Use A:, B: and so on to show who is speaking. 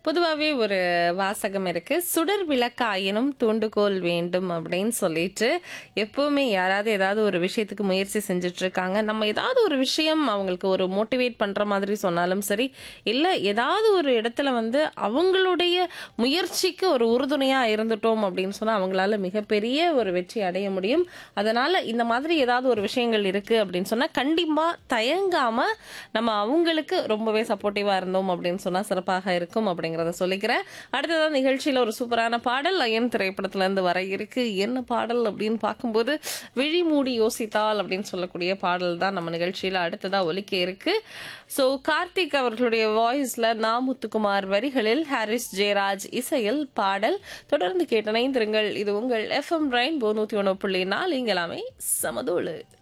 A: பொதுவாவே ஒரு வாசகம் இருக்கு. "சுடர் விளக்காயினும் தூண்டுகோல் வேண்டும்" அப்படின்னு சொல்லிட்டு, எப்பவுமே யாராவது ஏதாவது ஒரு விஷயத்துக்கு முயற்சி செஞ்சுட்டு இருக்காங்க. நம்ம ஏதாவது ஒரு விஷயம் அவங்களுக்கு ஒரு மோட்டிவேட் பண்ற மாதிரி சொன்னாலும் சரி, இல்ல ஏதாவது ஒரு இடத்துல வந்து அவங்களுடைய முயற்சிக்கு ஒரு உறுதுணையா இருந்துட்டோம் அப்படின்னு சொன்னா, அவங்களால மிகப்பெரிய ஒரு வெற்றி அடைய முடியும். அதனால இந்த மாதிரி ஏதாவது ஒரு விஷயங்கள் இருக்கு அப்படின்னு சொன்னா, கண்டிப்பா தயங்காம நம்ம அவங்களுக்கு ரொம்பவே சப்போர்ட்டிவா இருந்தோம் அப்படின்னு சொன்னா சிறப்பாக இருக்கும் அப்படிங்கிறத சொல்லிக்கிறேன். அடுத்ததான் நிகழ்ச்சியில ஒரு சூப்பரான பாடல் அயன் திரைப்படத்துல இருந்து வர இருக்கு. என்ன பாடல் அப்படின்னு பார்க்கும்போது, "விழி மூடி யோசித்தால்" அப்படின்னு சொல்லக்கூடிய பாடல் தான் நம்ம நிகழ்ச்சியில அடுத்ததா ஒலிக்க இருக்கு. ஸோ கார்த்திக் அவர்களுடைய வாய்ஸ்ல நா. முத்துக்குமார் வரிகளில் ஹாரிஸ் ஜெயராஜ் இசையில் பாடல். தொடர்ந்து கேட்டு இணைந்திருங்கள். இது உங்கள் எஃப்எம் ரெயின்போ 101.4 இங்க எல்லாமே சமதோளு.